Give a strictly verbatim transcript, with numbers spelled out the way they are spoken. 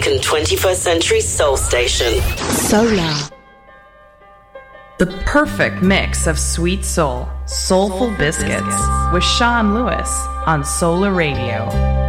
twenty-first Century Soul Station. Solar. The perfect mix of sweet soul, soulful biscuits with Sean Lewis on Solar Radio.